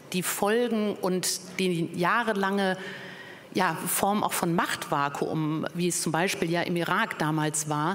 die Folgen und die jahrelange Form auch von Machtvakuum, wie es zum Beispiel ja im Irak damals war,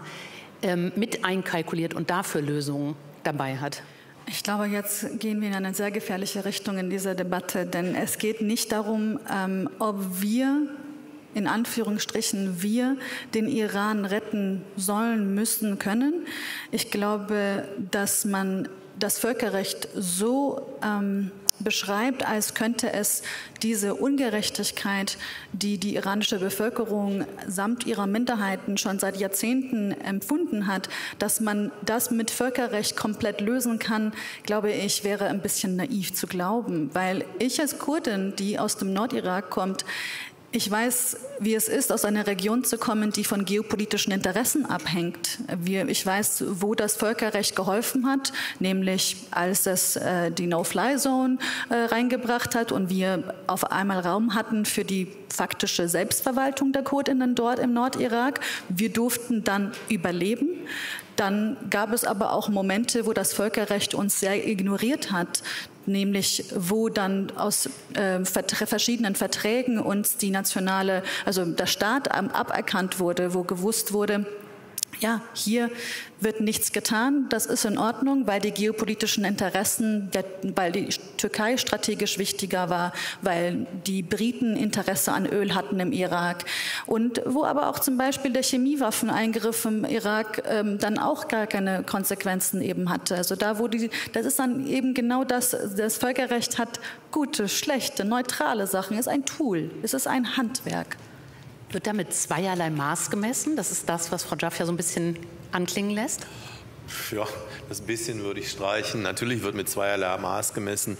mit einkalkuliert und dafür Lösungen dabei hat? Ich glaube, jetzt gehen wir in eine sehr gefährliche Richtung in dieser Debatte, denn es geht nicht darum, ob wir, in Anführungsstrichen, wir den Iran retten sollen, müssen, können. Ich glaube, dass man das Völkerrecht so beschreibt, als könnte es diese Ungerechtigkeit, die die iranische Bevölkerung samt ihrer Minderheiten schon seit Jahrzehnten empfunden hat, dass man das mit Völkerrecht komplett lösen kann, glaube ich, wäre ein bisschen naiv zu glauben. Weil ich als Kurdin, die aus dem Nordirak kommt, ich weiß, wie es ist, aus einer Region zu kommen, die von geopolitischen Interessen abhängt. Ich weiß, wo das Völkerrecht geholfen hat, nämlich als es die No-Fly-Zone reingebracht hat und wir auf einmal Raum hatten für die faktische Selbstverwaltung der Kurdinnen dort im Nordirak. Wir durften dann überleben. Dann gab es aber auch Momente, wo das Völkerrecht uns sehr ignoriert hat, nämlich wo dann aus verschiedenen Verträgen uns die nationale, also der Staat aberkannt wurde, wo gewusst wurde, ja, hier wird nichts getan, das ist in Ordnung, weil die geopolitischen Interessen, weil die Türkei strategisch wichtiger war, weil die Briten Interesse an Öl hatten im Irak und wo aber auch zum Beispiel der Chemiewaffeneingriff im Irak dann auch gar keine Konsequenzen eben hatte. Also da, das ist dann eben genau das Völkerrecht hat gute, schlechte, neutrale Sachen, ist ein Tool, es ist ein Handwerk. Wird da mit zweierlei Maß gemessen? Das ist das, was Frau Jaff ja so ein bisschen anklingen lässt. Ja, das bisschen würde ich streichen. Natürlich wird mit zweierlei Maß gemessen.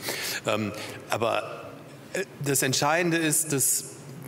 Aber das Entscheidende ist, dass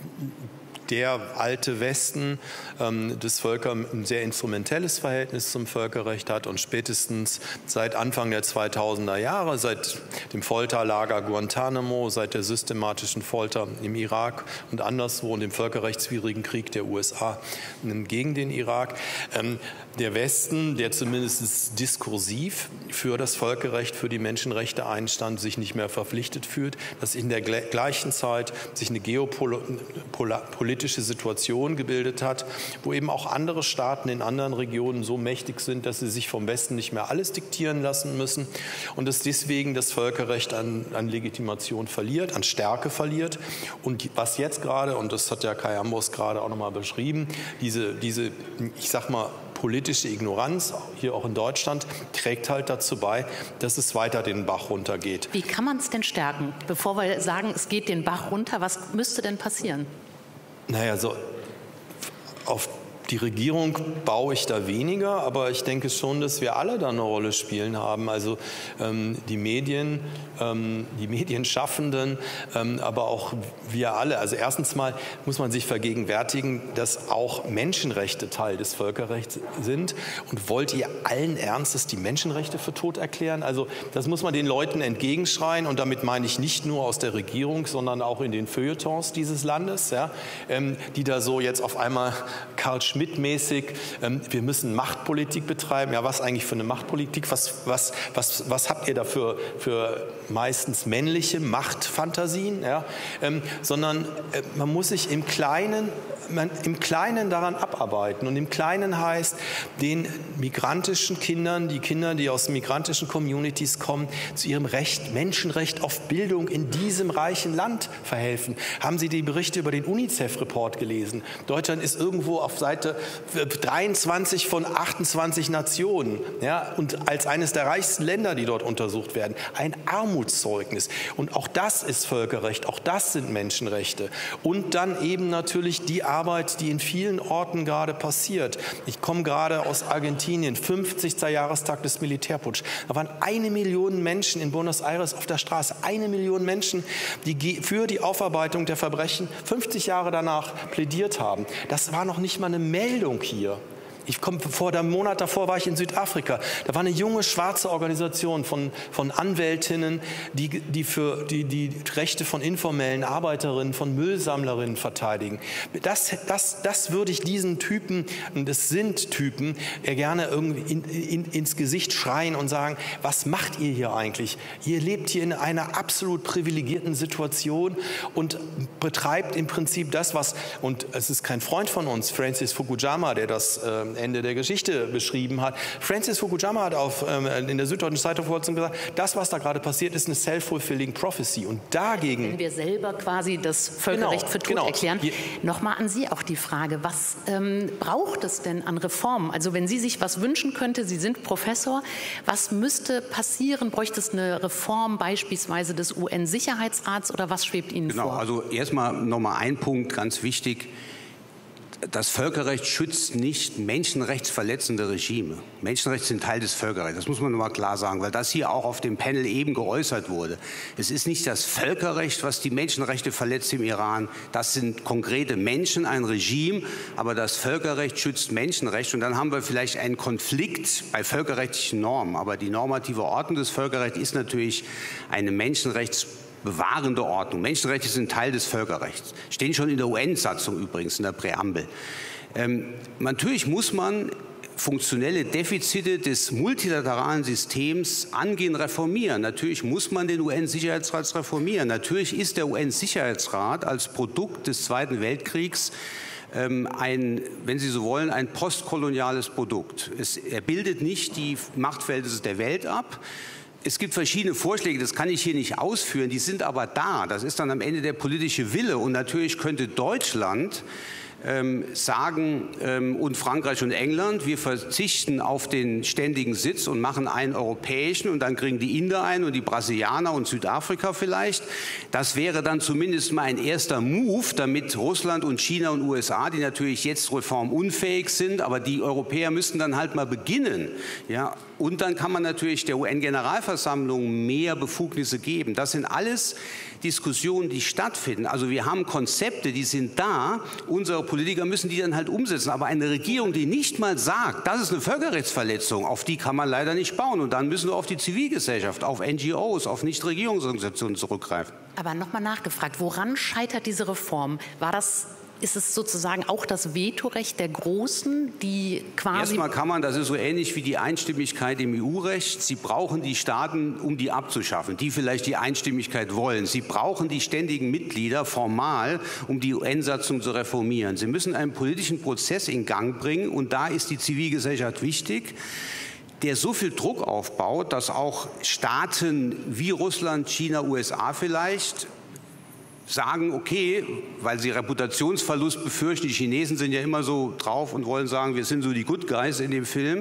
der alte Westen des Völkers ein sehr instrumentelles Verhältnis zum Völkerrecht hat und spätestens seit Anfang der 2000er Jahre, seit dem Folterlager Guantanamo, seit der systematischen Folter im Irak und anderswo und dem völkerrechtswidrigen Krieg der USA gegen den Irak, der Westen, der zumindest diskursiv für das Völkerrecht, für die Menschenrechte einstand, sich nicht mehr verpflichtet fühlt, dass in der gleichen Zeit sich eine geopolitische Situation gebildet hat, wo eben auch andere Staaten in anderen Regionen so mächtig sind, dass sie sich vom Westen nicht mehr alles diktieren lassen müssen und dass deswegen das Völkerrecht an Legitimation verliert, an Stärke verliert. Und was jetzt gerade, und das hat ja Kai Ambros gerade auch nochmal beschrieben, diese, ich sag mal, politische Ignoranz, hier auch in Deutschland, trägt halt dazu bei, dass es weiter den Bach runtergeht. Wie kann man es denn stärken? Bevor wir sagen, es geht den Bach runter, was müsste denn passieren? Naja, so auf die Regierung baue ich da weniger, aber ich denke schon, dass wir alle da eine Rolle spielen haben. Also die Medien, die Medienschaffenden, aber auch wir alle. Also erstens mal muss man sich vergegenwärtigen, dass auch Menschenrechte Teil des Völkerrechts sind. Und wollt ihr allen Ernstes die Menschenrechte für tot erklären? Also das muss man den Leuten entgegenschreien. Und damit meine ich nicht nur aus der Regierung, sondern auch in den Feuilletons dieses Landes, ja, die da so jetzt auf einmal Karl Schmidt-mäßig, wir müssen Machtpolitik betreiben. Ja, was eigentlich für eine Machtpolitik? Was habt ihr da für meistens männliche Machtfantasien? Ja? Sondern man muss sich im Kleinen daran abarbeiten. Und im Kleinen heißt, den migrantischen Kindern, die Kinder, die aus migrantischen Communities kommen, zu ihrem Recht, Menschenrecht auf Bildung in diesem reichen Land verhelfen. Haben Sie die Berichte über den UNICEF-Report gelesen? Deutschland ist irgendwo auf Seite 23 von 28 Nationen, ja, und als eines der reichsten Länder, die dort untersucht werden. Ein Armutszeugnis. Und auch das ist Völkerrecht, auch das sind Menschenrechte. Und dann eben natürlich die Arbeit, die in vielen Orten gerade passiert. Ich komme gerade aus Argentinien, 50. Jahrestag des Militärputsch. Da waren 1 Million Menschen in Buenos Aires auf der Straße. 1 Million Menschen, die für die Aufarbeitung der Verbrechen 50 Jahre danach plädiert haben. Das war noch nicht mal eine Meldung hier. Einen Monat davor war ich in Südafrika. Da war eine junge schwarze Organisation von Anwältinnen, die für die Rechte von informellen Arbeiterinnen, von Müllsammlerinnen verteidigen. Das würde ich diesen Typen, und es sind Typen, gerne irgendwie ins Gesicht schreien und sagen, was macht ihr hier eigentlich? Ihr lebt hier in einer absolut privilegierten Situation und betreibt im Prinzip das, und es ist kein Freund von uns, Francis Fukuyama, der das Ende der Geschichte beschrieben hat. Francis Fukuyama hat in der Süddeutschen Zeitung vor kurzem gesagt, das, was da gerade passiert, ist eine self-fulfilling prophecy. Und dagegen... Wenn wir selber quasi das Völkerrecht für tot erklären. Nochmal an Sie auch die Frage, was braucht es denn an Reformen? Also wenn Sie sich was wünschen könnte, Sie sind Professor, was müsste passieren? Bräuchte es eine Reform beispielsweise des UN-Sicherheitsrats oder was schwebt Ihnen vor? Genau, also erstmal nochmal ein Punkt, ganz wichtig. Das Völkerrecht schützt nicht menschenrechtsverletzende Regime. Menschenrechte sind Teil des Völkerrechts, das muss man nochmal klar sagen, weil das hier auch auf dem Panel eben geäußert wurde. Es ist nicht das Völkerrecht, was die Menschenrechte verletzt im Iran. Das sind konkrete Menschen, ein Regime, aber das Völkerrecht schützt Menschenrechte. Und dann haben wir vielleicht einen Konflikt bei völkerrechtlichen Normen. Aber die normative Ordnung des Völkerrechts ist natürlich eine menschenrechtsbewahrende Ordnung. Menschenrechte sind Teil des Völkerrechts. Stehen schon in der UN-Satzung übrigens, in der Präambel. Natürlich muss man funktionelle Defizite des multilateralen Systems angehen, reformieren. Natürlich muss man den UN-Sicherheitsrat reformieren. Natürlich ist der UN-Sicherheitsrat als Produkt des Zweiten Weltkriegs wenn Sie so wollen, ein postkoloniales Produkt. Er bildet nicht die Machtverhältnisse der Welt ab. Es gibt verschiedene Vorschläge, das kann ich hier nicht ausführen, die sind aber da. Das ist dann am Ende der politische Wille. Und natürlich könnte Deutschland sagen und Frankreich und England, wir verzichten auf den ständigen Sitz und machen einen europäischen und dann kriegen die Inder einen und die Brasilianer und Südafrika vielleicht. Das wäre dann zumindest mal ein erster Move, damit Russland und China und USA, die natürlich jetzt reformunfähig sind, aber die Europäer müssten dann halt mal beginnen. Ja? Und dann kann man natürlich der UN-Generalversammlung mehr Befugnisse geben. Das sind alles Diskussionen, die stattfinden. Also wir haben Konzepte, die sind da. Unsere Politiker müssen die dann halt umsetzen. Aber eine Regierung, die nicht mal sagt, das ist eine Völkerrechtsverletzung, auf die kann man leider nicht bauen. Und dann müssen wir auf die Zivilgesellschaft, auf NGOs, auf Nichtregierungsorganisationen zurückgreifen. Aber nochmal nachgefragt, woran scheitert diese Reform? Ist es sozusagen auch das Vetorecht der Großen, die quasi... Erstmal kann man, das ist so ähnlich wie die Einstimmigkeit im EU-Recht, Sie brauchen die Staaten, um die abzuschaffen, die vielleicht die Einstimmigkeit wollen. Sie brauchen die ständigen Mitglieder formal, um die UN-Satzung zu reformieren. Sie müssen einen politischen Prozess in Gang bringen und da ist die Zivilgesellschaft wichtig, der so viel Druck aufbaut, dass auch Staaten wie Russland, China, USA vielleicht sagen, okay, weil sie Reputationsverlust befürchten, die Chinesen sind ja immer so drauf und wollen sagen, wir sind so die Good Guys in dem Film,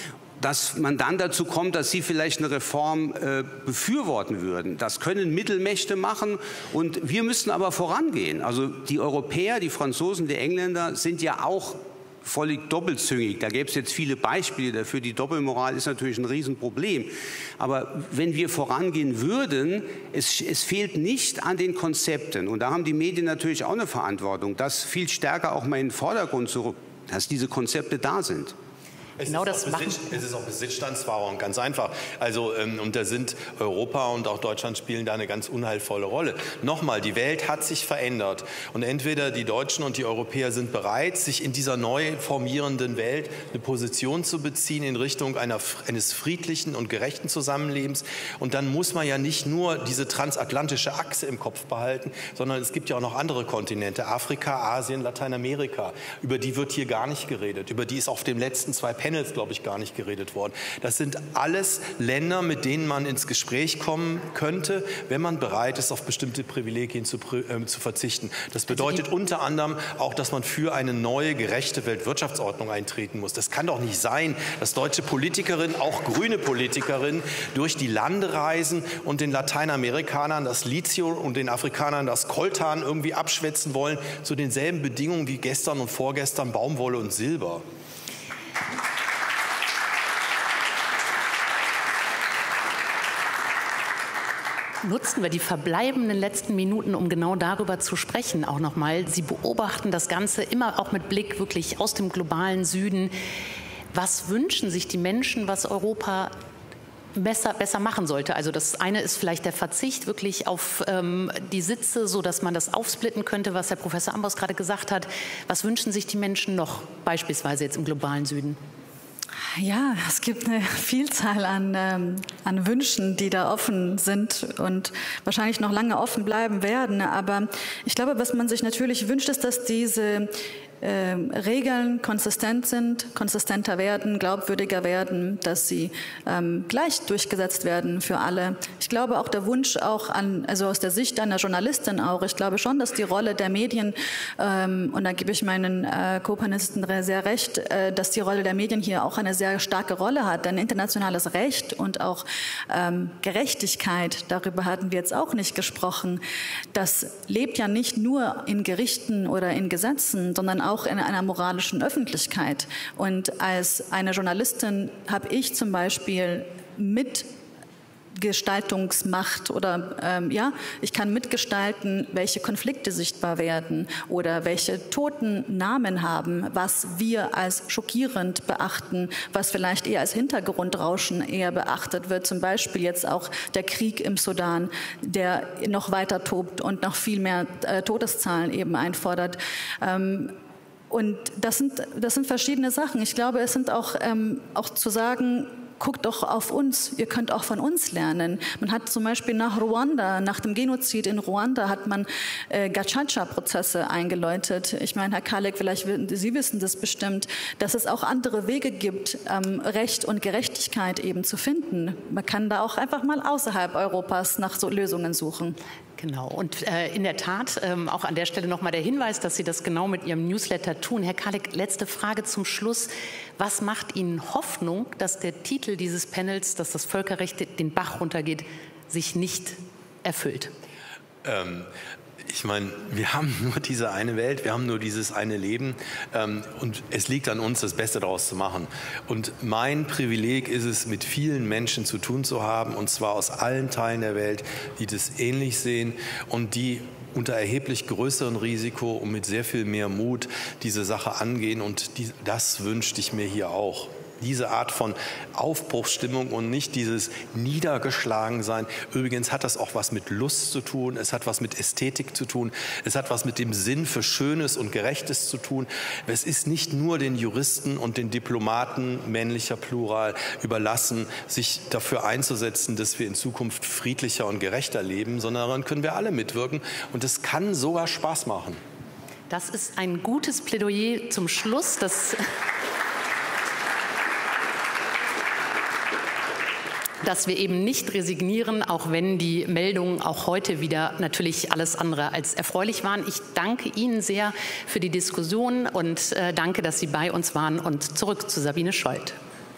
dass man dann dazu kommt, dass sie vielleicht eine Reform befürworten würden. Das können Mittelmächte machen und wir müssen aber vorangehen. Also die Europäer, die Franzosen, die Engländer sind ja auch völlig doppelzüngig. Da gäbe es jetzt viele Beispiele dafür. Die Doppelmoral ist natürlich ein Riesenproblem. Aber wenn wir vorangehen würden, es fehlt nicht an den Konzepten. Und da haben die Medien natürlich auch eine Verantwortung, das viel stärker auch mal in den Vordergrund zu rücken, dass diese Konzepte da sind. Es ist auch Besitzstandswahrung, ganz einfach. Also, und da sind Europa und auch Deutschland spielen da eine ganz unheilvolle Rolle. Nochmal, die Welt hat sich verändert. Und entweder die Deutschen und die Europäer sind bereit, sich in dieser neu formierenden Welt eine Position zu beziehen in Richtung eines friedlichen und gerechten Zusammenlebens. Und dann muss man ja nicht nur diese transatlantische Achse im Kopf behalten, sondern es gibt ja auch noch andere Kontinente, Afrika, Asien, Lateinamerika. Über die wird hier gar nicht geredet. Über die ist auf den letzten 2 Panels, glaube ich, gar nicht geredet worden. Das sind alles Länder, mit denen man ins Gespräch kommen könnte, wenn man bereit ist, auf bestimmte Privilegien zu verzichten. Das bedeutet unter anderem auch, dass man für eine neue, gerechte Weltwirtschaftsordnung eintreten muss. Das kann doch nicht sein, dass deutsche Politikerinnen, auch grüne Politikerinnen, durch die Lande reisen und den Lateinamerikanern das Lithium und den Afrikanern das Coltan irgendwie abschwätzen wollen, zu denselben Bedingungen wie gestern und vorgestern Baumwolle und Silber. Nutzen wir die verbleibenden letzten Minuten, um genau darüber zu sprechen, auch nochmal. Sie beobachten das Ganze immer auch mit Blick wirklich aus dem globalen Süden. was wünschen sich die Menschen, was Europa besser machen sollte. Also das eine ist vielleicht der Verzicht wirklich auf die Sitze, sodass man das aufsplitten könnte, was Herr Professor Amboss gerade gesagt hat. Was wünschen sich die Menschen noch, beispielsweise jetzt im globalen Süden? Ja, es gibt eine Vielzahl an Wünschen, die da offen sind und wahrscheinlich noch lange offen bleiben werden. Aber ich glaube, was man sich natürlich wünscht, ist, dass diese Regeln konsistent sind, konsistenter werden, glaubwürdiger werden, dass sie gleich durchgesetzt werden für alle. Ich glaube auch der Wunsch auch also aus der Sicht einer Journalistin auch, ich glaube schon, dass die Rolle der Medien, und da gebe ich meinen Co-Panelisten sehr recht, dass die Rolle der Medien hier auch eine sehr starke Rolle hat, denn internationales Recht und auch Gerechtigkeit, darüber hatten wir jetzt auch nicht gesprochen, das lebt ja nicht nur in Gerichten oder in Gesetzen, sondern auch in einer moralischen Öffentlichkeit. Und als eine Journalistin habe ich zum Beispiel Mitgestaltungsmacht oder ich kann mitgestalten, welche Konflikte sichtbar werden oder welche toten Namen haben, was wir als schockierend beachten, was vielleicht eher als Hintergrundrauschen eher beachtet wird. Zum Beispiel jetzt auch der Krieg im Sudan, der noch weiter tobt und noch viel mehr Todeszahlen eben einfordert. Und das sind verschiedene Sachen. Ich glaube, es sind auch zu sagen, guckt doch auf uns, ihr könnt auch von uns lernen. Man hat zum Beispiel nach dem Genozid in Ruanda hat man Gacaca-Prozesse eingeläutet. Ich meine, Herr Khalek, vielleicht Sie wissen das bestimmt, dass es auch andere Wege gibt, Recht und Gerechtigkeit eben zu finden. Man kann da auch einfach mal außerhalb Europas nach so Lösungen suchen. Genau, und in der Tat, auch an der Stelle nochmal der Hinweis, dass Sie das genau mit Ihrem Newsletter tun. Herr Khalek, letzte Frage zum Schluss. Was macht Ihnen Hoffnung, dass der Titel dieses Panels, dass das Völkerrecht den Bach runtergeht, sich nicht erfüllt? Ich meine, wir haben nur diese eine Welt, wir haben nur dieses eine Leben und es liegt an uns, das Beste daraus zu machen. Und mein Privileg ist es, mit vielen Menschen zu tun zu haben, und zwar aus allen Teilen der Welt, die das ähnlich sehen und die unter erheblich größerem Risiko und mit sehr viel mehr Mut diese Sache angehen. Und das wünschte ich mir hier auch. Diese Art von Aufbruchsstimmung und nicht dieses Niedergeschlagensein. Übrigens hat das auch was mit Lust zu tun, es hat was mit Ästhetik zu tun, es hat was mit dem Sinn für Schönes und Gerechtes zu tun. Es ist nicht nur den Juristen und den Diplomaten, männlicher Plural, überlassen, sich dafür einzusetzen, dass wir in Zukunft friedlicher und gerechter leben, sondern daran können wir alle mitwirken und es kann sogar Spaß machen. Das ist ein gutes Plädoyer zum Schluss. Dass wir eben nicht resignieren, auch wenn die Meldungen auch heute wieder natürlich alles andere als erfreulich waren. Ich danke Ihnen sehr für die Diskussion und danke, dass Sie bei uns waren. Und zurück zu Sabine Schold.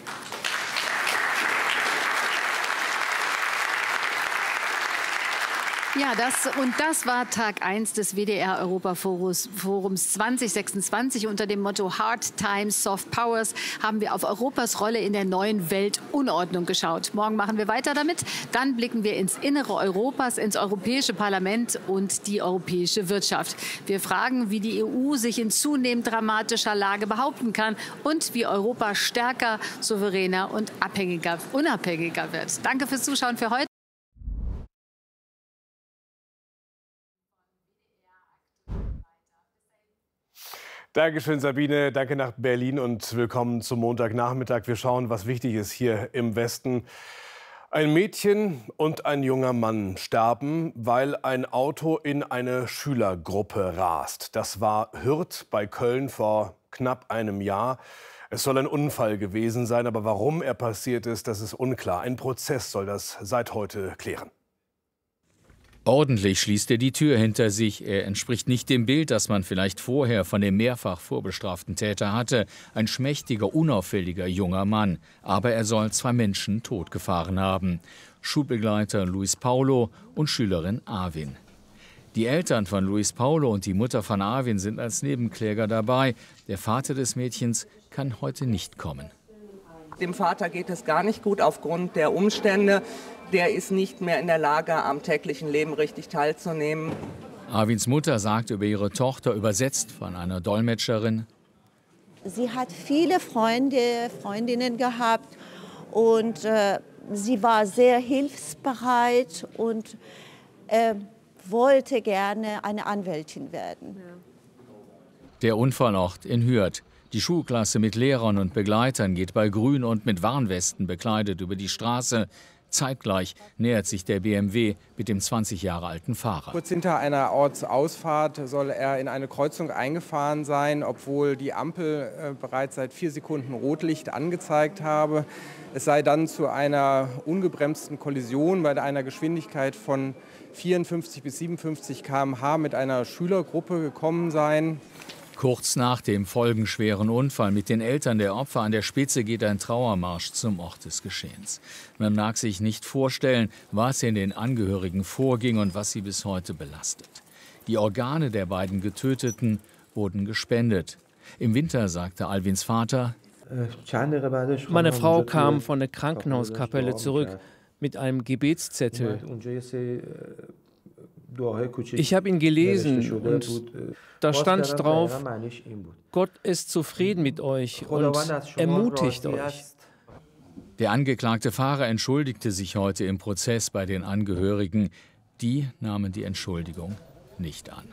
Ja, das war Tag 1 des WDR-Europaforums 2026. Unter dem Motto Hard Times, Soft Powers haben wir auf Europas Rolle in der neuen Weltunordnung geschaut. Morgen machen wir weiter damit. Dann blicken wir ins Innere Europas, ins Europäische Parlament und die europäische Wirtschaft. Wir fragen, wie die EU sich in zunehmend dramatischer Lage behaupten kann und wie Europa stärker, souveräner und unabhängiger wird. Danke fürs Zuschauen für heute. Dankeschön, Sabine. Danke nach Berlin und willkommen zum Montagnachmittag. Wir schauen, was wichtig ist hier im Westen. Ein Mädchen und ein junger Mann starben, weil ein Auto in eine Schülergruppe rast. Das war Hürth bei Köln vor knapp einem Jahr. Es soll ein Unfall gewesen sein, aber warum er passiert ist, das ist unklar. Ein Prozess soll das seit heute klären. Ordentlich schließt er die Tür hinter sich. Er entspricht nicht dem Bild, das man vielleicht vorher von dem mehrfach vorbestraften Täter hatte. Ein schmächtiger, unauffälliger junger Mann. Aber er soll 2 Menschen totgefahren haben. Schulbegleiter Luis Paulo und Schülerin Arvin. Die Eltern von Luis Paulo und die Mutter von Arvin sind als Nebenkläger dabei. Der Vater des Mädchens kann heute nicht kommen. Dem Vater geht es gar nicht gut aufgrund der Umstände. Der ist nicht mehr in der Lage, am täglichen Leben richtig teilzunehmen. Arvins Mutter sagt über ihre Tochter, übersetzt von einer Dolmetscherin: sie hat viele Freundinnen gehabt und sie war sehr hilfsbereit und wollte gerne eine Anwältin werden. Der Unfallort in Hürth. Die Schulklasse mit Lehrern und Begleitern geht bei Grün und mit Warnwesten bekleidet über die Straße. Zeitgleich nähert sich der BMW mit dem 20 Jahre alten Fahrer. Kurz hinter einer Ortsausfahrt soll er in eine Kreuzung eingefahren sein, obwohl die Ampel bereits seit 4 Sekunden Rotlicht angezeigt habe. Es sei dann zu einer ungebremsten Kollision bei einer Geschwindigkeit von 54 bis 57 km/h mit einer Schülergruppe gekommen sein. Kurz nach dem folgenschweren Unfall mit den Eltern der Opfer an der Spitze geht ein Trauermarsch zum Ort des Geschehens. Man mag sich nicht vorstellen, was in den Angehörigen vorging und was sie bis heute belastet. Die Organe der beiden Getöteten wurden gespendet. Im Winter sagte Alvins Vater: Meine Frau kam von der Krankenhauskapelle zurück mit einem Gebetszettel. Ich habe ihn gelesen und da stand drauf: Gott ist zufrieden mit euch und ermutigt euch. Der angeklagte Fahrer entschuldigte sich heute im Prozess bei den Angehörigen. Die nahmen die Entschuldigung nicht an.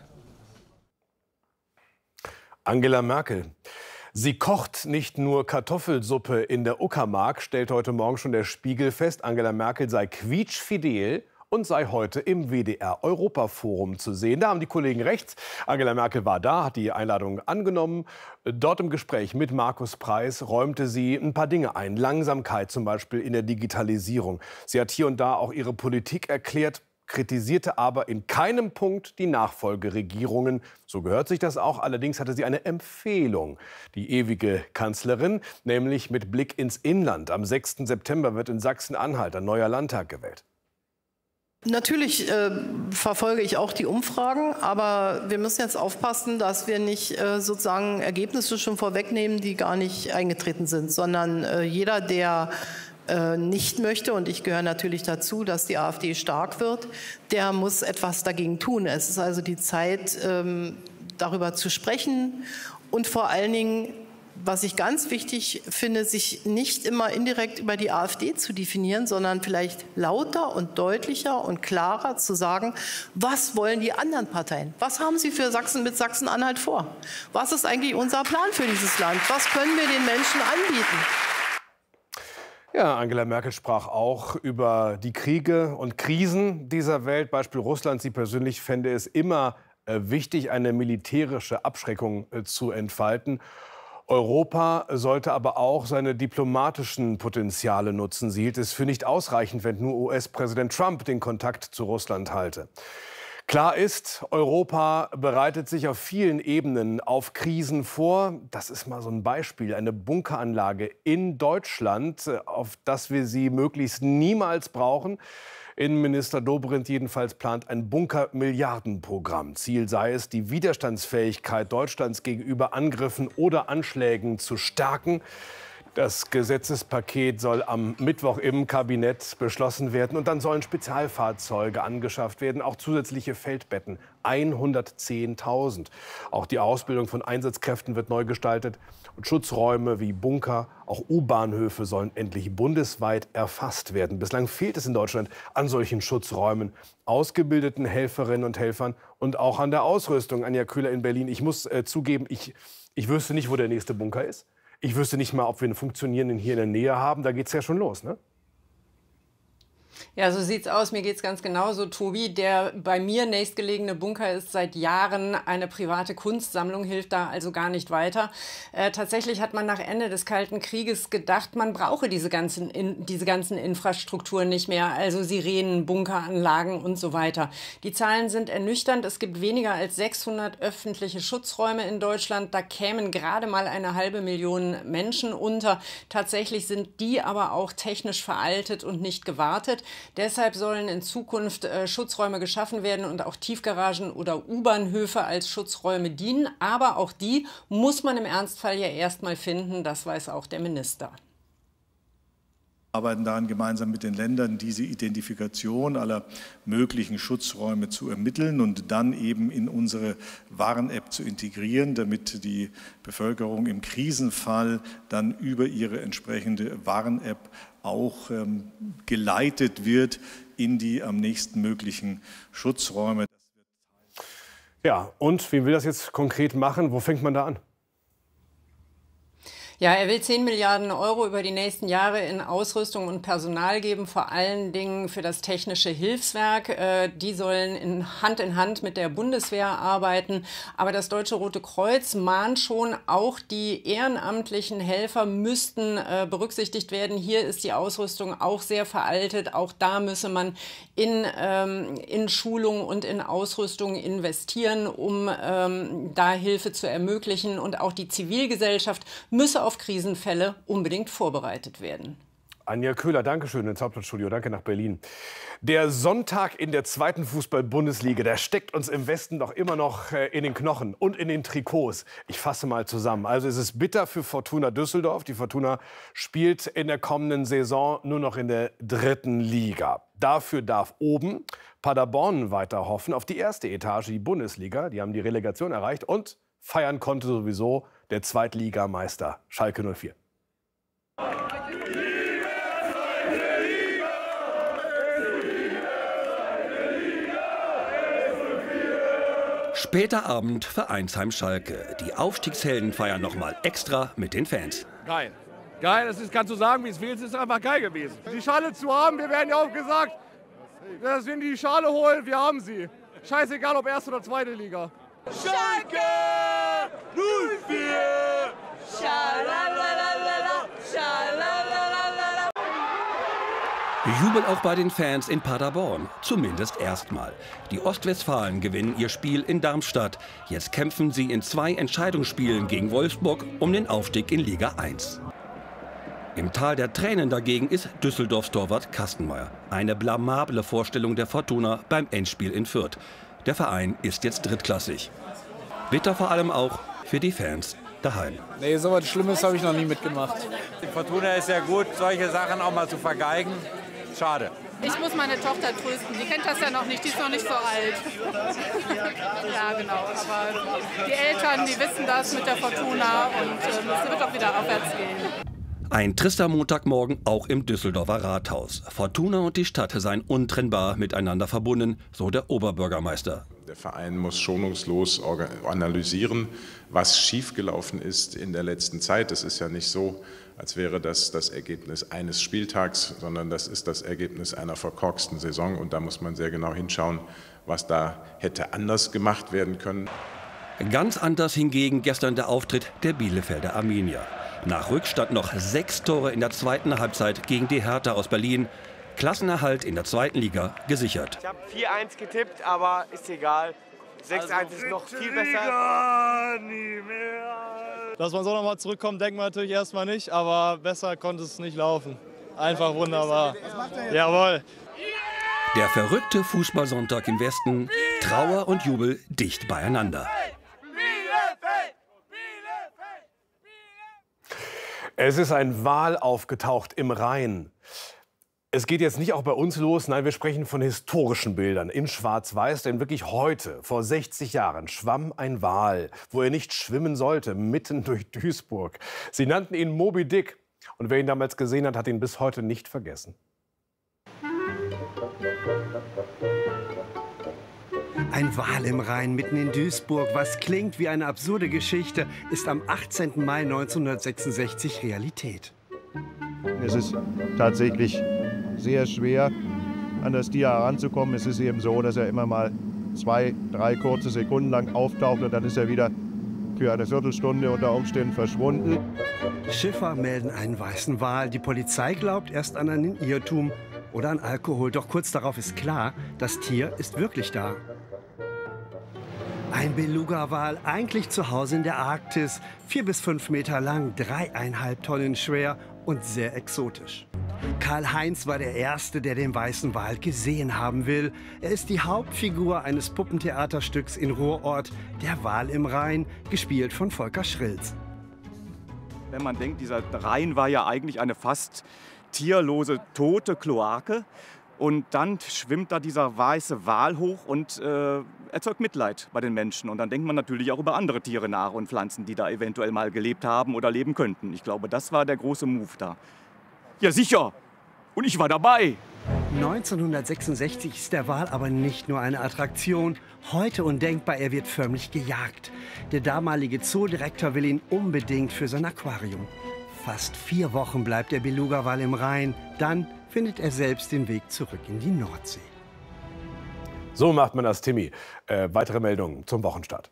Angela Merkel. Sie kocht nicht nur Kartoffelsuppe in der Uckermark, stellt heute Morgen schon der Spiegel fest. Angela Merkel sei quietschfidel und sei heute im WDR-Europaforum zu sehen. Da haben die Kollegen recht. Angela Merkel war da, hat die Einladung angenommen. Dort im Gespräch mit Markus Preis räumte sie ein paar Dinge ein. Langsamkeit zum Beispiel in der Digitalisierung. Sie hat hier und da auch ihre Politik erklärt, kritisierte aber in keinem Punkt die Nachfolgeregierungen. So gehört sich das auch. Allerdings hatte sie eine Empfehlung, die ewige Kanzlerin, nämlich mit Blick ins Inland. Am 6. September wird in Sachsen-Anhalt ein neuer Landtag gewählt. Natürlich verfolge ich auch die Umfragen, aber wir müssen jetzt aufpassen, dass wir nicht sozusagen Ergebnisse schon vorwegnehmen, die gar nicht eingetreten sind, sondern jeder, der nicht möchte, und ich gehöre natürlich dazu, dass die AfD stark wird, der muss etwas dagegen tun. Es ist also die Zeit, darüber zu sprechen und vor allen Dingen, was ich ganz wichtig finde, sich nicht immer indirekt über die AfD zu definieren, sondern vielleicht lauter und deutlicher und klarer zu sagen, was wollen die anderen Parteien? Was haben sie für Sachsen mit Sachsen-Anhalt vor? Was ist eigentlich unser Plan für dieses Land? Was können wir den Menschen anbieten? Ja, Angela Merkel sprach auch über die Kriege und Krisen dieser Welt. Beispiel Russland. Sie persönlich fände es immer wichtig, eine militärische Abschreckung zu entfalten. Europa sollte aber auch seine diplomatischen Potenziale nutzen. Sie hielt es für nicht ausreichend, wenn nur US-Präsident Trump den Kontakt zu Russland halte. Klar ist, Europa bereitet sich auf vielen Ebenen auf Krisen vor. Das ist mal so ein Beispiel, eine Bunkeranlage in Deutschland, auf das wir sie möglichst niemals brauchen. Innenminister Dobrindt jedenfalls plant ein Bunker-Milliardenprogramm. Ziel sei es, die Widerstandsfähigkeit Deutschlands gegenüber Angriffen oder Anschlägen zu stärken. Das Gesetzespaket soll am Mittwoch im Kabinett beschlossen werden. Und dann sollen Spezialfahrzeuge angeschafft werden, auch zusätzliche Feldbetten. 110.000. Auch die Ausbildung von Einsatzkräften wird neu gestaltet. Und Schutzräume wie Bunker, auch U-Bahnhöfe sollen endlich bundesweit erfasst werden. Bislang fehlt es in Deutschland an solchen Schutzräumen, ausgebildeten Helferinnen und Helfern und auch an der Ausrüstung. Anja Köhler in Berlin. Ich muss zugeben, ich wüsste nicht, wo der nächste Bunker ist. Ich wüsste nicht mal, ob wir einen funktionierenden hier in der Nähe haben. Da geht es ja schon los, ne? Ja, so sieht's aus. Mir geht's ganz genauso, Tobi. Der bei mir nächstgelegene Bunker ist seit Jahren eine private Kunstsammlung, hilft da also gar nicht weiter. Tatsächlich hat man nach Ende des Kalten Krieges gedacht, man brauche diese ganzen Infrastrukturen nicht mehr, also Sirenen, Bunkeranlagen und so weiter. Die Zahlen sind ernüchternd. Es gibt weniger als 600 öffentliche Schutzräume in Deutschland. Da kämen gerade mal 500.000 Menschen unter. Tatsächlich sind die aber auch technisch veraltet und nicht gewartet. Deshalb sollen in Zukunft Schutzräume geschaffen werden und auch Tiefgaragen oder U-Bahnhöfe als Schutzräume dienen. Aber auch die muss man im Ernstfall ja erst mal finden. Das weiß auch der Minister. arbeiten daran gemeinsam mit den Ländern, diese Identifikation aller möglichen Schutzräume zu ermitteln und dann eben in unsere Warn-App zu integrieren, damit die Bevölkerung im Krisenfall dann über ihre entsprechende Warn-App auch geleitet wird in die am nächsten möglichen Schutzräume. Ja, und wie will das jetzt konkret machen? Wo fängt man da an? Ja, er will 10 Milliarden Euro über die nächsten Jahre in Ausrüstung und Personal geben, vor allen Dingen für das technische Hilfswerk. Die sollen in Hand mit der Bundeswehr arbeiten. Aber das Deutsche Rote Kreuz mahnt schon, auch die ehrenamtlichen Helfer müssten berücksichtigt werden. Hier ist die Ausrüstung auch sehr veraltet. Auch da müsse man in Schulung und in Ausrüstung investieren, um da Hilfe zu ermöglichen. Und auch die Zivilgesellschaft müsse auf Krisenfälle unbedingt vorbereitet werden. Anja Köhler, danke schön ins Hauptstadtstudio. Danke nach Berlin. Der Sonntag in der 2. Fußball-Bundesliga, der steckt uns im Westen doch immer noch in den Knochen und in den Trikots. Ich fasse mal zusammen. Also es ist bitter für Fortuna Düsseldorf. Die Fortuna spielt in der kommenden Saison nur noch in der 3. Liga. Dafür darf oben Paderborn weiter hoffen auf die 1. Etage, die Bundesliga. Die haben die Relegation erreicht und feiern konnte sowieso der Zweitligameister Schalke 04. Später Abend, Vereinsheim Schalke. Die Aufstiegshelden feiern nochmal extra mit den Fans. Geil. Geil, kannst du sagen, wie es will. Es ist einfach geil gewesen. Die Schale zu haben, wir werden ja auch gesagt, dass wir die Schale holen, wir haben sie. Scheißegal, ob 1. oder 2. Liga. Schalke 04! Schalalala, schalalala. Jubel auch bei den Fans in Paderborn, zumindest erstmal. Die Ostwestfalen gewinnen ihr Spiel in Darmstadt. Jetzt kämpfen sie in 2 Entscheidungsspielen gegen Wolfsburg um den Aufstieg in Liga 1. Im Tal der Tränen dagegen ist Düsseldorfs Torwart Kastenmeier. Eine blamable Vorstellung der Fortuna beim Endspiel in Fürth. Der Verein ist jetzt drittklassig. Bitter vor allem auch für die Fans daheim. Nee, so was Schlimmes habe ich noch nie mitgemacht. Die Fortuna ist ja gut, solche Sachen auch mal zu vergeigen. Schade. Ich muss meine Tochter trösten. Die kennt das ja noch nicht, die ist noch nicht so alt. Ja, genau. Aber die Eltern, die wissen das mit der Fortuna und es wird auch wieder aufwärts gehen. Ein trister Montagmorgen auch im Düsseldorfer Rathaus. Fortuna und die Stadt seien untrennbar miteinander verbunden, so der Oberbürgermeister. Der Verein muss schonungslos analysieren, was schiefgelaufen ist in der letzten Zeit. Es ist ja nicht so, als wäre das das Ergebnis eines Spieltags, sondern das ist das Ergebnis einer verkorksten Saison. Und da muss man sehr genau hinschauen, was da hätte anders gemacht werden können. Ganz anders hingegen gestern der Auftritt der Bielefelder Arminia. Nach Rückstand noch 6 Tore in der 2. Halbzeit gegen die Hertha aus Berlin. Klassenerhalt in der 2. Liga gesichert. Ich habe 4-1 getippt, aber ist egal. 6-1 ist noch viel besser. Dass man so nochmal zurückkommt, denkt man natürlich erstmal nicht, aber besser konnte es nicht laufen. Einfach wunderbar. Jawohl. Der verrückte Fußballsonntag im Westen, Trauer und Jubel dicht beieinander. Es ist ein Wal aufgetaucht im Rhein. Es geht jetzt nicht auch bei uns los, nein, wir sprechen von historischen Bildern in Schwarz-Weiß, denn wirklich heute, vor 60 Jahren, schwamm ein Wal, wo er nicht schwimmen sollte, mitten durch Duisburg. Sie nannten ihn Moby Dick und wer ihn damals gesehen hat, hat ihn bis heute nicht vergessen. Ein Wal im Rhein mitten in Duisburg, was klingt wie eine absurde Geschichte, ist am 18. Mai 1966 Realität. Es ist tatsächlich sehr schwer, an das Tier heranzukommen. Es ist eben so, dass er immer mal 2, 3 kurze Sekunden lang auftaucht und dann ist er wieder für eine Viertelstunde unter Umständen verschwunden. Schiffer melden einen weißen Wal. Die Polizei glaubt erst an einen Irrtum oder an Alkohol. Doch kurz darauf ist klar, das Tier ist wirklich da. Ein Beluga-Wal, eigentlich zu Hause in der Arktis, 4 bis 5 Meter lang, 3,5 Tonnen schwer und sehr exotisch. Karl-Heinz war der Erste, der den weißen Wal gesehen haben will. Er ist die Hauptfigur eines Puppentheaterstücks in Ruhrort, Der Wal im Rhein, gespielt von Volker Schrilz. Wenn man denkt, dieser Rhein war ja eigentlich eine fast tierlose, tote Kloake. Und dann schwimmt da dieser weiße Wal hoch und erzeugt Mitleid bei den Menschen. Und dann denkt man natürlich auch über andere Tiere nach und Pflanzen, die da eventuell mal gelebt haben oder leben könnten. Ich glaube, das war der große Move da. Ja, sicher. Und ich war dabei. 1966 ist der Wal aber nicht nur eine Attraktion. Heute undenkbar, er wird förmlich gejagt. Der damalige Zoodirektor will ihn unbedingt für sein Aquarium. Fast 4 Wochen bleibt der Beluga-Wal im Rhein. Dann findet er selbst den Weg zurück in die Nordsee. So macht man das, Timmy. Weitere Meldungen zum Wochenstart.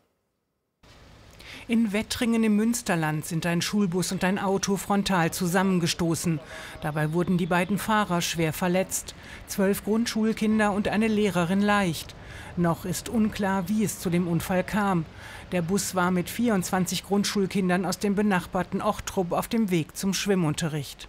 In Wettringen im Münsterland sind ein Schulbus und ein Auto frontal zusammengestoßen. Dabei wurden die beiden Fahrer schwer verletzt. 12 Grundschulkinder und eine Lehrerin leicht. Noch ist unklar, wie es zu dem Unfall kam. Der Bus war mit 24 Grundschulkindern aus dem benachbarten Ochtrup auf dem Weg zum Schwimmunterricht.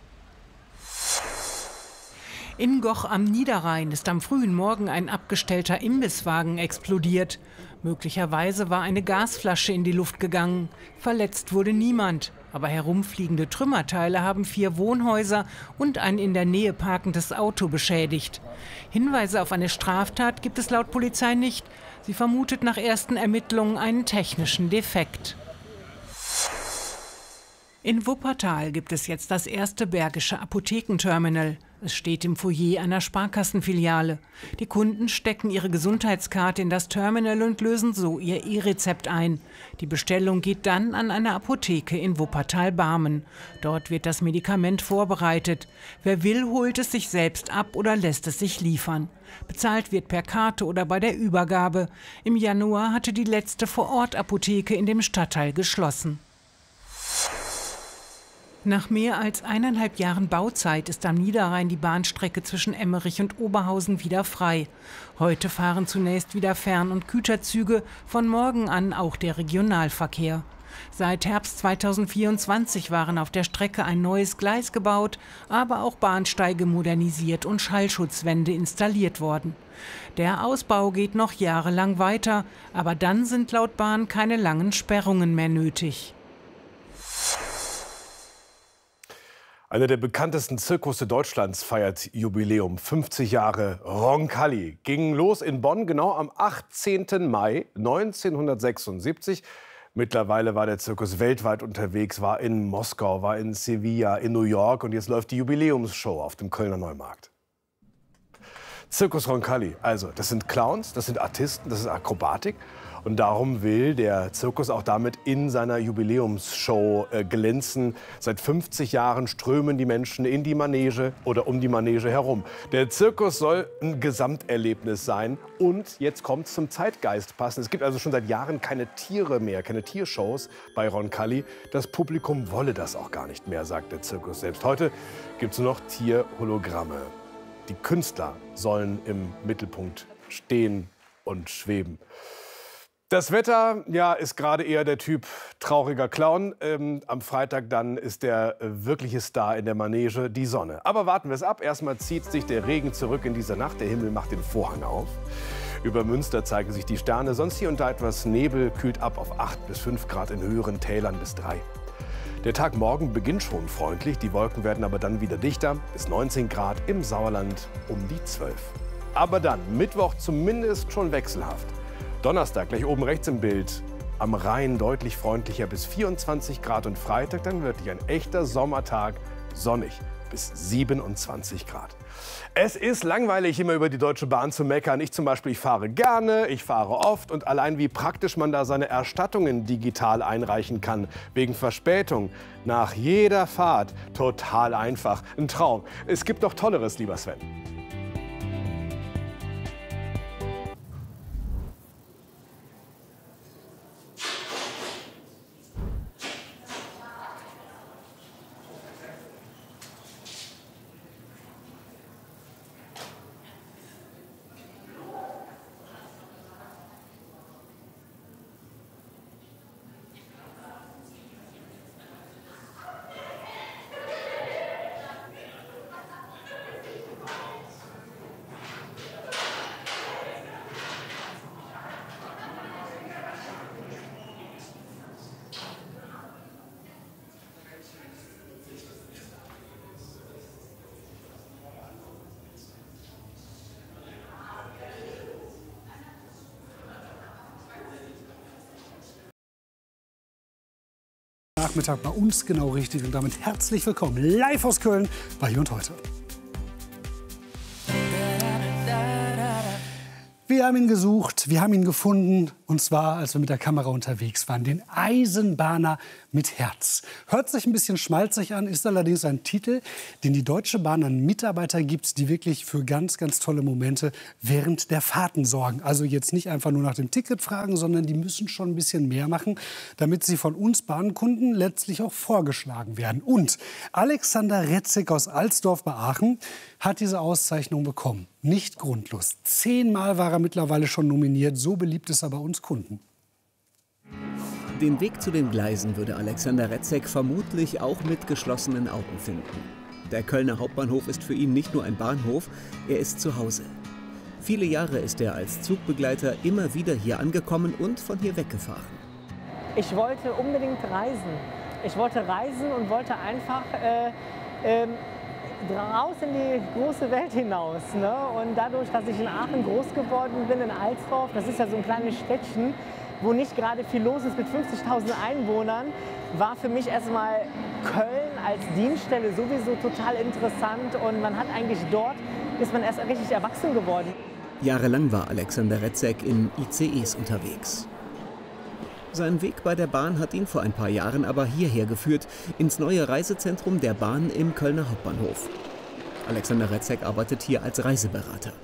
In Goch am Niederrhein ist am frühen Morgen ein abgestellter Imbisswagen explodiert. Möglicherweise war eine Gasflasche in die Luft gegangen. Verletzt wurde niemand. Aber herumfliegende Trümmerteile haben 4 Wohnhäuser und ein in der Nähe parkendes Auto beschädigt. Hinweise auf eine Straftat gibt es laut Polizei nicht. Sie vermutet nach ersten Ermittlungen einen technischen Defekt. In Wuppertal gibt es jetzt das erste Bergische Apothekenterminal. Es steht im Foyer einer Sparkassenfiliale. Die Kunden stecken ihre Gesundheitskarte in das Terminal und lösen so ihr E-Rezept ein. Die Bestellung geht dann an eine Apotheke in Wuppertal-Barmen. Dort wird das Medikament vorbereitet. Wer will, holt es sich selbst ab oder lässt es sich liefern. Bezahlt wird per Karte oder bei der Übergabe. Im Januar hatte die letzte Vorortapotheke in dem Stadtteil geschlossen. Nach mehr als 1,5 Jahren Bauzeit ist am Niederrhein die Bahnstrecke zwischen Emmerich und Oberhausen wieder frei. Heute fahren zunächst wieder Fern- und Güterzüge, von morgen an auch der Regionalverkehr. Seit Herbst 2024 waren auf der Strecke ein neues Gleis gebaut, aber auch Bahnsteige modernisiert und Schallschutzwände installiert worden. Der Ausbau geht noch jahrelang weiter, aber dann sind laut Bahn keine langen Sperrungen mehr nötig. Einer der bekanntesten Zirkusse Deutschlands feiert Jubiläum. 50 Jahre Roncalli. Ging los in Bonn genau am 18. Mai 1976. Mittlerweile war der Zirkus weltweit unterwegs, war in Moskau, war in Sevilla, in New York und jetzt läuft die Jubiläumsshow auf dem Kölner Neumarkt. Zirkus Roncalli, also das sind Clowns, das sind Artisten, das ist Akrobatik. Und darum will der Zirkus auch damit in seiner Jubiläumsshow glänzen. Seit 50 Jahren strömen die Menschen in die Manege oder um die Manege herum. Der Zirkus soll ein Gesamterlebnis sein und jetzt kommt es zum Zeitgeist passen. Es gibt also schon seit Jahren keine Tiere mehr, keine Tiershows bei Roncalli. Das Publikum wolle das auch gar nicht mehr, sagt der Zirkus selbst. Heute gibt es nur noch Tierhologramme. Die Künstler sollen im Mittelpunkt stehen und schweben. Das Wetter, ja, ist gerade eher der Typ trauriger Clown. Am Freitag dann ist der wirkliche Star in der Manege, die Sonne. Aber warten wir es ab. Erstmal zieht sich der Regen zurück in diese Nacht. Der Himmel macht den Vorhang auf. Über Münster zeigen sich die Sterne. Sonst hier und da etwas Nebel, kühlt ab auf 8 bis 5 Grad, in höheren Tälern bis 3. Der Tag morgen beginnt schon freundlich. Die Wolken werden aber dann wieder dichter. Bis 19 Grad, im Sauerland um die 12. Aber dann, Mittwoch zumindest schon wechselhaft. Donnerstag, gleich oben rechts im Bild, am Rhein deutlich freundlicher bis 24 Grad und Freitag dann wirklich ein echter Sommertag, sonnig bis 27 Grad. Es ist langweilig, immer über die Deutsche Bahn zu meckern. Ich zum Beispiel, ich fahre gerne, ich fahre oft und allein wie praktisch man da seine Erstattungen digital einreichen kann, wegen Verspätung, nach jeder Fahrt, total einfach, ein Traum. Es gibt noch Tolleres, lieber Sven. Montagnachmittag bei uns genau richtig. Und damit herzlich willkommen live aus Köln bei Hier und Heute. Wir haben ihn gesucht, wir haben ihn gefunden, und zwar, als wir mit der Kamera unterwegs waren, den Eisenbahner mit Herz. Hört sich ein bisschen schmalzig an, ist allerdings ein Titel, den die Deutsche Bahn an Mitarbeiter gibt, die wirklich für ganz, ganz tolle Momente während der Fahrten sorgen. Also jetzt nicht einfach nur nach dem Ticket fragen, sondern die müssen schon ein bisschen mehr machen, damit sie von uns Bahnkunden letztlich auch vorgeschlagen werden. Und Alexander Retzek aus Alsdorf bei Aachen hat diese Auszeichnung bekommen. Nicht grundlos. 10-mal war er mittlerweile schon nominiert. So beliebt ist er bei uns Kunden. Den Weg zu den Gleisen würde Alexander Retzek vermutlich auch mit geschlossenen Augen finden. Der Kölner Hauptbahnhof ist für ihn nicht nur ein Bahnhof, er ist zu Hause. Viele Jahre ist er als Zugbegleiter immer wieder hier angekommen und von hier weggefahren. Ich wollte unbedingt reisen. Ich wollte reisen und wollte einfach raus in die große Welt hinaus. Ne? Und dadurch, dass ich in Aachen groß geworden bin, in Alsdorf, das ist ja so ein kleines Städtchen, wo nicht gerade viel los ist mit 50.000 Einwohnern, war für mich erstmal Köln als Dienststelle sowieso total interessant. Und man hat eigentlich dort, ist man erst richtig erwachsen geworden. Jahrelang war Alexander Retzek in ICEs unterwegs. Sein Weg bei der Bahn hat ihn vor ein paar Jahren aber hierher geführt, ins neue Reisezentrum der Bahn im Kölner Hauptbahnhof. Alexander Retzek arbeitet hier als Reiseberater.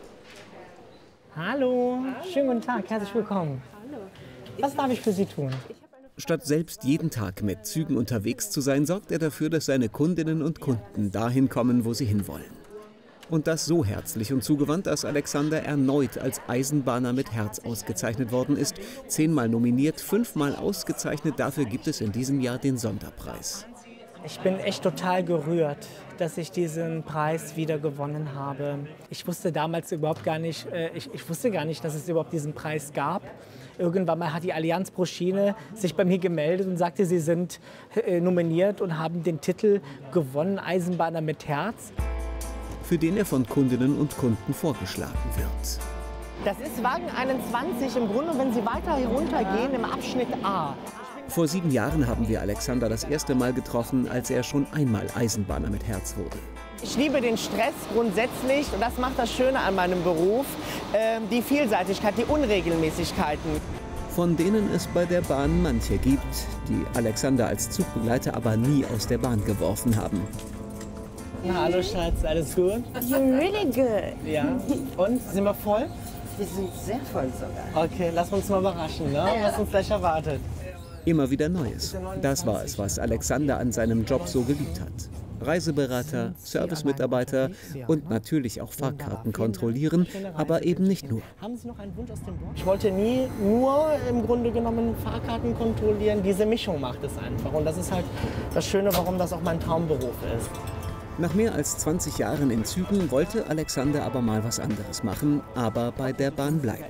Hallo, schönen guten Tag, herzlich willkommen. Was darf ich für Sie tun? Statt selbst jeden Tag mit Zügen unterwegs zu sein, sorgt er dafür, dass seine Kundinnen und Kunden dahin kommen, wo sie hinwollen. Und das so herzlich und zugewandt, dass Alexander erneut als Eisenbahner mit Herz ausgezeichnet worden ist. 10-mal nominiert, 5-mal ausgezeichnet. Dafür gibt es in diesem Jahr den Sonderpreis. Ich bin echt total gerührt, dass ich diesen Preis wieder gewonnen habe. Ich wusste damals überhaupt gar nicht, ich wusste gar nicht, dass es überhaupt diesen Preis gab. Irgendwann mal hat die Allianz pro Schiene sich bei mir gemeldet und sagte, sie sind nominiert und haben den Titel gewonnen, Eisenbahner mit Herz, für den er von Kundinnen und Kunden vorgeschlagen wird. Das ist Wagen 21 im Grunde, wenn Sie weiter heruntergehen, im Abschnitt A. Vor 7 Jahren haben wir Alexander das erste Mal getroffen, als er schon einmal Eisenbahner mit Herz wurde. Ich liebe den Stress grundsätzlich und das macht das Schöne an meinem Beruf, die Vielseitigkeit, die Unregelmäßigkeiten. Von denen es bei der Bahn manche gibt, die Alexander als Zugbegleiter aber nie aus der Bahn geworfen haben. Na, hallo Schatz, alles gut? You're really good. Ja. Und, sind wir voll? Wir sind sehr voll sogar. Okay, lass uns mal überraschen, ne? Was uns gleich erwartet. Immer wieder Neues. Das war es, was Alexander an seinem Job so geliebt hat. Reiseberater, Servicemitarbeiter und natürlich auch Fahrkarten kontrollieren, aber eben nicht nur. Haben Sie noch einen Wunsch aus dem Bord? Ich wollte nie nur im Grunde genommen Fahrkarten kontrollieren. Diese Mischung macht es einfach. Und das ist halt das Schöne, warum das auch mein Traumberuf ist. Nach mehr als 20 Jahren in Zügen wollte Alexander aber mal was anderes machen, aber bei der Bahn bleiben.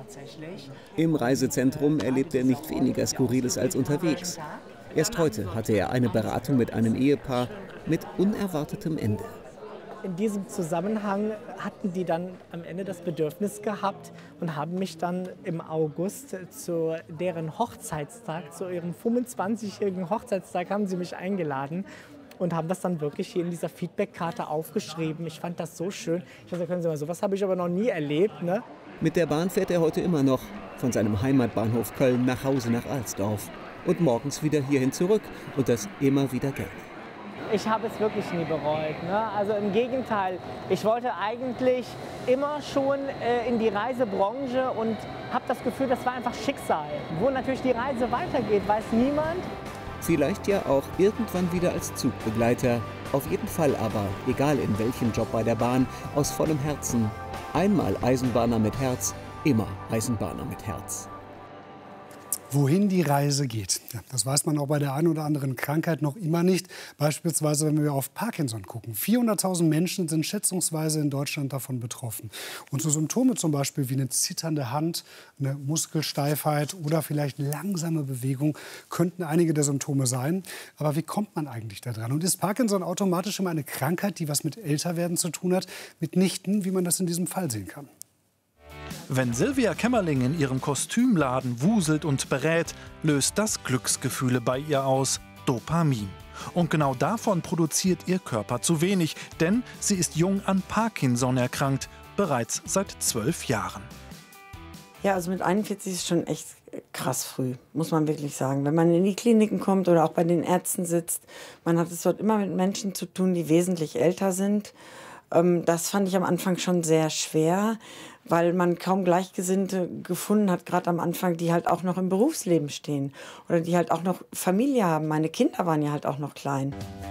Im Reisezentrum erlebt er nicht weniger Skurriles als unterwegs. Erst heute hatte er eine Beratung mit einem Ehepaar mit unerwartetem Ende. In diesem Zusammenhang hatten die dann am Ende das Bedürfnis gehabt und haben mich dann im August zu deren Hochzeitstag, zu ihrem 25-jährigen Hochzeitstag, haben sie mich eingeladen. Und haben das dann wirklich hier in dieser Feedbackkarte aufgeschrieben. Ich fand das so schön. Ich dachte, können Sie mal, sowas habe ich aber noch nie erlebt. Ne? Mit der Bahn fährt er heute immer noch von seinem Heimatbahnhof Köln nach Hause nach Alsdorf. Und morgens wieder hierhin zurück. Und das immer wieder gerne. Ich habe es wirklich nie bereut. Ne? Also im Gegenteil. Ich wollte eigentlich immer schon in die Reisebranche und habe das Gefühl, das war einfach Schicksal. Wo natürlich die Reise weitergeht, weiß niemand. Vielleicht ja auch irgendwann wieder als Zugbegleiter. Auf jeden Fall aber, egal in welchem Job bei der Bahn, aus vollem Herzen. Einmal Eisenbahner mit Herz, immer Eisenbahner mit Herz. Wohin die Reise geht, ja, das weiß man auch bei der einen oder anderen Krankheit noch immer nicht. Beispielsweise, wenn wir auf Parkinson gucken. 400.000 Menschen sind schätzungsweise in Deutschland davon betroffen. Und so Symptome zum Beispiel wie eine zitternde Hand, eine Muskelsteifheit oder vielleicht langsame Bewegung könnten einige der Symptome sein. Aber wie kommt man eigentlich da dran? Und ist Parkinson automatisch immer eine Krankheit, die was mit Älterwerden zu tun hat? Mitnichten, wie man das in diesem Fall sehen kann. Wenn Silvia Kämmerling in ihrem Kostümladen wuselt und berät, löst das Glücksgefühle bei ihr aus. Dopamin. Und genau davon produziert ihr Körper zu wenig, denn sie ist jung an Parkinson erkrankt, bereits seit 12 Jahren. Ja, also mit 41 ist schon echt krass früh, muss man wirklich sagen. Wenn man in die Kliniken kommt oder auch bei den Ärzten sitzt, man hat es dort immer mit Menschen zu tun, die wesentlich älter sind. Das fand ich am Anfang schon sehr schwer, weil man kaum Gleichgesinnte gefunden hat, gerade am Anfang, die halt auch noch im Berufsleben stehen oder die halt auch noch Familie haben. Meine Kinder waren ja halt auch noch klein.